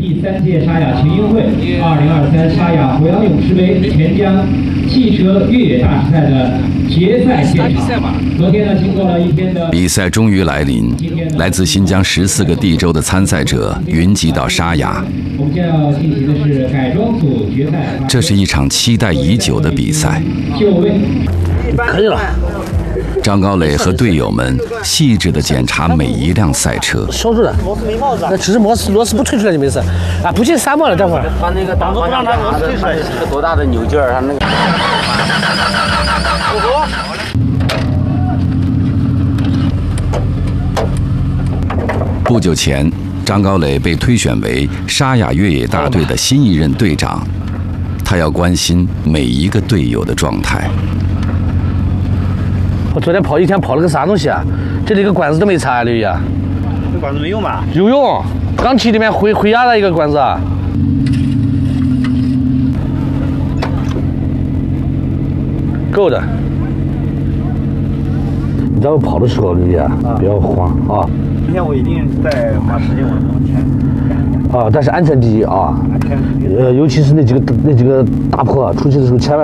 第3届沙雅群英会2023沙雅火药勇士杯钱江汽车越野大师赛的决赛现场。昨天呢，经过了一天的比赛终于来临，来自新疆14个地州的参赛者云集到沙雅。 我们将要进行的是改装组决赛。 这是一场期待已久的比赛。 就位， 可以了。 张高磊和队友们细致地检查每一辆赛车。 收住了，那只是螺丝不推出来就没事啊，不进沙漠了，等会儿。 他那个挡不让他螺丝推出来，是个多大的扭劲儿，他那个。 不久前，张高磊被推选为沙雅越野大队的新一任队长，他要关心每一个队友的状态。 我昨天跑一天跑了个啥东西啊？这里个管子都没插呀，刘宇啊。 这管子没用吧？ 有用，缸体里面回压的一个管子啊。够的。你在我跑的时候，刘宇啊，不要慌啊。 今天我一定在花时间往前。 啊，但是安全第一啊。 安全第一。 尤其是那几个大坡，出去的时候千万。